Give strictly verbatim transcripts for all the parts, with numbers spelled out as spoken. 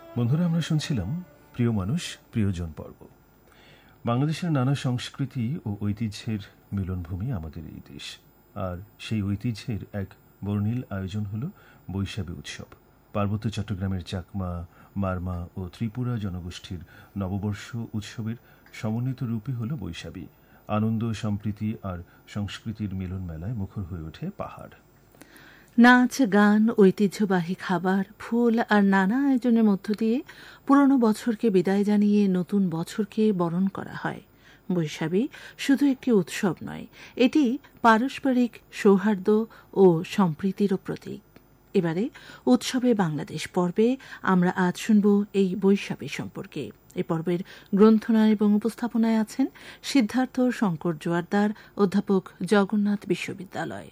বন্ধুরা, আমরা শুনছিলাম প্রিয় মানুষ প্রিয়জন পর্ব। বাংলাদেশের নানা সংস্কৃতি ও ঐতিহ্যের মিলনভূমি আমাদের এই দেশ, আর সেই ঐতিহ্যের এক বর্ণিল আয়োজন হল বৈশাখী উৎসব। পার্বত্য চট্টগ্রামের চাকমা, মারমা ও ত্রিপুরা জনগোষ্ঠীর নববর্ষ উৎসবের সমন্বিত রূপই হল বৈশাখী। আনন্দ, সম্প্রীতি আর সংস্কৃতির মিলন মেলায় মুখর হয়ে ওঠে পাহাড়। নাচ, গান, ঐতিহ্যবাহী খাবার, ফুল আর নানা আয়োজনের মধ্য দিয়ে পুরনো বছরকে বিদায় জানিয়ে নতুন বছরকে বরণ করা হয়। বৈশাখী শুধু একটি উৎসব নয়, এটি পারস্পরিক সৌহার্দ্য ও সম্প্রীতিরও প্রতীক। এবারে উৎসবে বাংলাদেশ পর্বে আমরা আজ শুনব এই বৈশাখী সম্পর্কে। এ পর্বের গ্রন্থনা এবং উপস্থাপনায় আছেন সিদ্ধার্থ শঙ্কর জোয়ারদার, অধ্যাপক, জগন্নাথ বিশ্ববিদ্যালয়।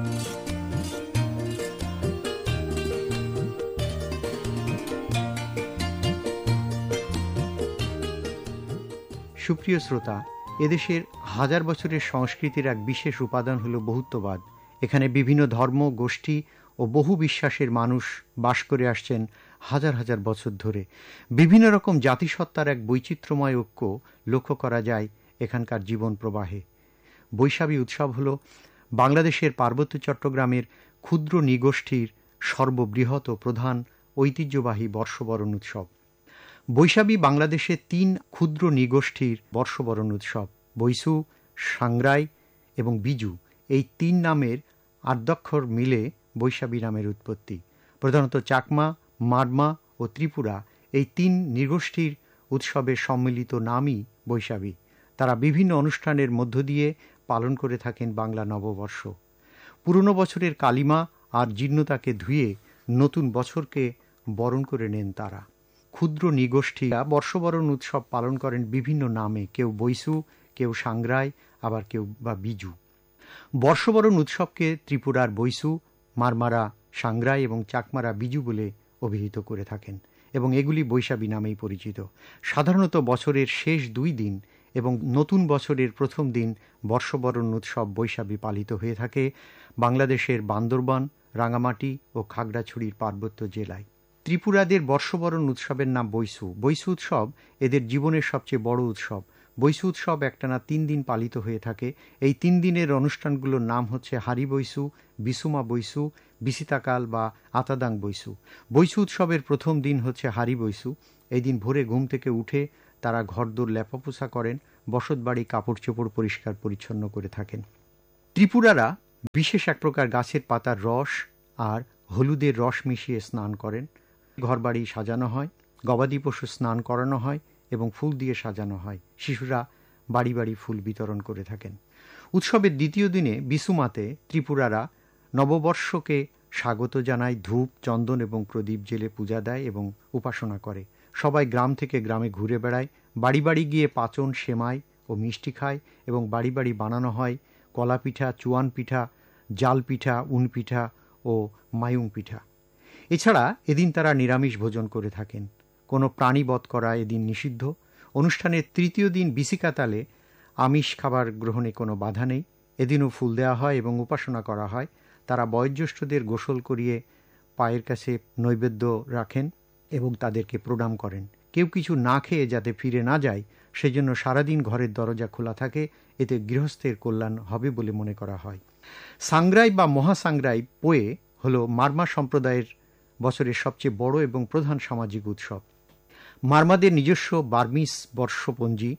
সুপ্রিয় শ্রোতা, এদেশের হাজার বছরের সংস্কৃতির এক বিশেষ উপাদান হল বহুত্ববাদ। এখানে বিভিন্ন ধর্ম, গোষ্ঠী ও বহু বিশ্বাসের মানুষ বাস করে আসছেন হাজার হাজার বছর ধরে। বিভিন্ন রকম জাতিসত্তার এক বৈচিত্র্যময় ঐক্য লক্ষ্য করা যায় এখানকার জীবন প্রবাহে। বৈশাখী উৎসব হল বাংলাদেশের পার্বত্য চট্টগ্রামের ক্ষুদ্র নৃগোষ্ঠীর সর্ববৃহৎ ও প্রধান ঐতিহ্যবাহী বর্ষবরণ উৎসব। বৈশাখী বাংলাদেশের তিন ক্ষুদ্র নৃগোষ্ঠীর বর্ষবরণ উৎসব। বৈশু, সাংগ্রাই এবং বিজু, এই তিন নামের আদ্যক্ষর মিলে বৈশাখী নামের উৎপত্তি। প্রধানত চাকমা, মারমা ও ত্রিপুরা, এই তিন নৃগোষ্ঠীর উৎসবের সম্মিলিত নামই বৈশাখী। তারা বিভিন্ন অনুষ্ঠানের মধ্য দিয়ে পালন করে থাকেন বাংলা নববর্ষ। পুরনো বছরের কালিমা আর জীর্ণতাকে ধুয়ে নতুন বছরকে বরণ করে নেন তারা। ক্ষুদ্র নৃগোষ্ঠীরা বর্ষবরণ উৎসব পালন করেন বিভিন্ন নামে, কেউ বৈশু, কেউ সাংগ্রাই, আবার কেউ বা বিজু। বর্ষবরণ উৎসবকে ত্রিপুরার বৈশু, মারমারা সাংগ্রাই এবং চাকমারা বিজু বলে অভিহিত করে থাকেন এবং এগুলি বৈশাখী নামেই পরিচিত। সাধারণত বছরের শেষ দুই দিন এবং নতুন বছরের প্রথম দিন বর্ষবরণ উৎসব বৈশাখী পালিত হয়ে থাকে বাংলাদেশের বান্দরবান, রাঙামাটি ও খাগড়াছড়ির পার্বত্য জেলায়। ত্রিপুরাদের বর্ষবরণ উৎসবের নাম বৈশু। বৈশু উৎসব এদের জীবনের সবচেয়ে বড় উৎসব। বৈশু উৎসব একটানা তিন দিন পালিত হয়ে থাকে। এই তিন দিনের অনুষ্ঠানগুলোর নাম হচ্ছে হারি বৈশু, বিসুমা বৈশু, বিসিতাকাল বা আতাদাং বৈশু। বৈশু উৎসবের প্রথম দিন হচ্ছে হারি বৈশু। এই দিন ভোরে ঘুম থেকে উঠে তারা ঘরদোর লেপাপোছা করেন, বসতবাড়ি কাপড় চোপড় পরিষ্কার পরিচ্ছন্ন করে থাকেন। ত্রিপুরারা বিশেষ এক প্রকার গাছের পাতার রস আর হলুদের রস মিশিয়ে স্নান করেন। ঘরবাড়ি সাজানো হয়, গবাদি পশু স্নান করানো হয় এবং ফুল দিয়ে সাজানো হয়। শিশুরা বাড়ি বাড়ি ফুল বিতরণ করে থাকেন। উৎসবের দ্বিতীয় দিনে বিসুমাতে ত্রিপুরারা নববর্ষকে স্বাগত জানায়, ধূপ, চন্দন এবং প্রদীপ জেলে পূজা দেয় এবং উপাসনা করে। সবাই গ্রাম থেকে গ্রামে ঘুরে বেড়ায়, বাড়ি বাড়ি গিয়ে পাচন, সেমাই ও মিষ্টি খায় এবং বাড়ি বাড়ি বানানো হয় কলা পিঠা, চুয়ান পিঠা, জাল পিঠা, উন পিঠা ও মায়ুং পিঠা। এছাড়া এদিন তারা নিরামিষ ভোজন করে থাকেন। কোনো প্রাণী বধ করা এদিন নিষিদ্ধ। অনুষ্ঠানের তৃতীয় দিন বিসিকাতালে আমিষ খাবার গ্রহণে কোনো বাধা নেই। এদিনও ফুল দেওয়া হয় এবং উপাসনা করা হয়। তারা বয়োজ্যেষ্ঠদের গোসল করিয়ে পায়ের কাছে নৈবেদ্য রাখেন এবং তাদেরকে প্রণাম করেন। কেউ কিছু না খেয়ে যাতে ফিরে না যায় সেজন্য সারাদিন ঘরের দরজা খোলা থাকে। এতে গৃহস্থের কল্যাণ হবে বলে মনে করা হয়। সাংগ্রাই বা মহাসাংগ্রাই পোয়ে হল মারমা সম্প্রদায়ের বছরের সবচেয়ে বড় এবং প্রধান সামাজিক উৎসব। মারমাদের নিজস্ব বার্মিস বর্ষপঞ্জি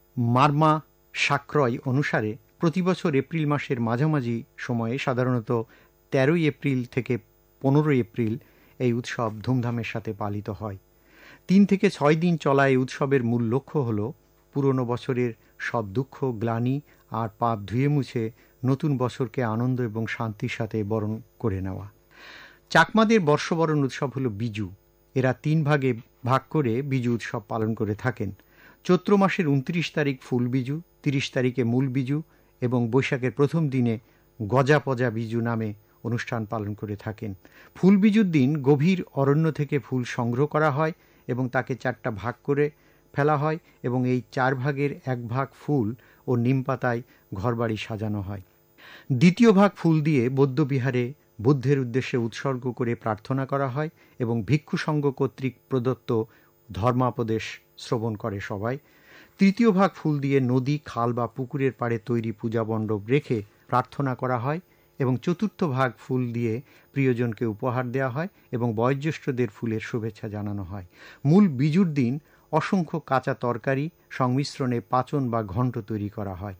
মারমা সাক্রয় অনুসারে প্রতি বছর এপ্রিল মাসের মাঝামাঝি সময়ে, সাধারণত তেরোই এপ্রিল থেকে পনেরোই এপ্রিল, এই উৎসব ধুমধামের সাথে পালিত হয়। তিন থেকে ছয় দিন চলা এই উৎসবের মূল লক্ষ্য হল পুরনো বছরের সব দুঃখ, গ্লানি আর পাপ ধুয়ে মুছে নতুন বছরকে আনন্দ এবং শান্তির সাথে বরণ করে নেওয়া। চাকমাদের বর্ষবরণ উৎসব হল বিজু। এরা তিন ভাগে ভাগ করে বিজু উৎসব পালন করে থাকেন। চৈত্র মাসের উনত্রিশ তারিখ ফুল বিজু, তিরিশ তারিখে মূল বিজু এবং বৈশাখের প্রথম দিনে গজা পজা বিজু নামে অনুষ্ঠান পালন করে থাকেন। ফুল বিজুর দিন গভীর অরণ্য থেকে ফুল সংগ্রহ করা হয় এবং তাকে চারটা ভাগ করে ফেলা হয় এবং এই চার ভাগের এক ভাগ ফুল ও নিম পাতায় ঘরবাড়ি সাজানো হয়। দ্বিতীয় ভাগ ফুল দিয়ে বৌদ্ধবিহারে বুদ্ধের উদ্দেশ্যে উৎসর্গ করে প্রার্থনা করা হয় এবং ভিক্ষু সংঘ কর্তৃক প্রদত্ত ধর্মাপদেশ শ্রবণ করে সবাই। তৃতীয় ভাগ ফুল দিয়ে নদী, খাল বা পুকুরের পাড়ে তৈরি পূজা মণ্ডপ রেখে প্রার্থনা করা হয় এবং চতুর্থ ভাগ ফুল দিয়ে প্রিয়জনকে উপহার দেওয়া হয় এবং বয়োজ্যেষ্ঠদের ফুলের শুভেচ্ছা জানানো হয়। মূল বিজুর দিন অসংখ্য কাঁচা তরকারি সংমিশ্রণে পাচন বা ঘণ্ট তৈরি করা হয়।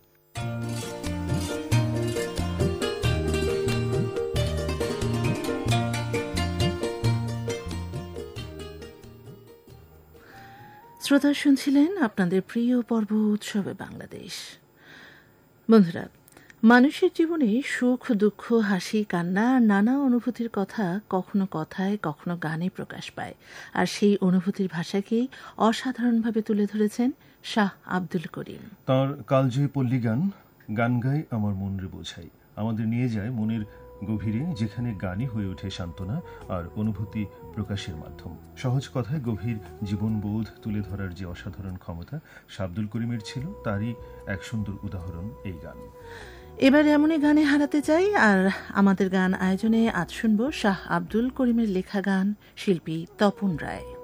শ্রোতা শুনছিলেন আপনাদের প্রিয় পর্ব উৎসবে বাংলাদেশ। বন্ধুরা, মানুষের জীবনে সুখ, দুঃখ, হাসি, কান্না আর নানা অনুভূতির কথা কখনো কথায়, কখনো গানে প্রকাশ পায়। আর সেই অনুভূতির ভাষাকেই অসাধারণভাবে তুলে ধরেছেন শাহ আব্দুল করিম। তাঁর কালজয়ী পল্লী গান গান গাই আমার মনরে বোঝাই আমাদের নিয়ে যায় মনের গভীরে, যেখানে গানই হয়ে ওঠে সান্ত্বনা আর অনুভূতি প্রকাশের মাধ্যম। সহজ কথায় গভীর জীবনবোধ তুলে ধরার যে অসাধারণ ক্ষমতা শাহ আব্দুল করিমের ছিল, তারই এক সুন্দর উদাহরণ এই গান। এবার এমনই গানে হারাতে চাই। আর আমাদের গান আয়োজনে আজ শুনব শাহ আব্দুল করিমের লেখা গান, শিল্পী তপন রায়।